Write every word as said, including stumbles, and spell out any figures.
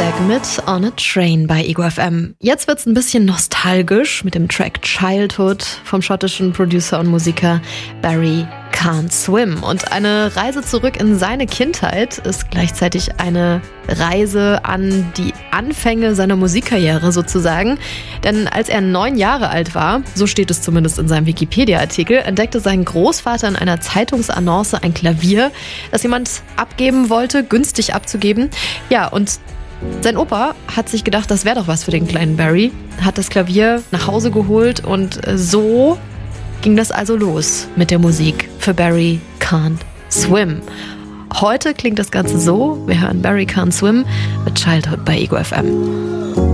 Isaac mit On a Train bei Ego F M. Jetzt wird's ein bisschen nostalgisch mit dem Track Childhood vom schottischen Producer und Musiker Barry Can't Swim. Und eine Reise zurück in seine Kindheit ist gleichzeitig eine Reise an die Anfänge seiner Musikkarriere sozusagen. Denn als er neun Jahre alt war, so steht es zumindest in seinem Wikipedia-Artikel, entdeckte sein Großvater in einer Zeitungsannonce ein Klavier, das jemand abgeben wollte, günstig abzugeben. Ja, und sein Opa hat sich gedacht, das wäre doch was für den kleinen Barry, hat das Klavier nach Hause geholt und so ging das also los mit der Musik für Barry Can't Swim. Heute klingt das Ganze so, wir hören Barry Can't Swim mit Childhood bei Ego F M.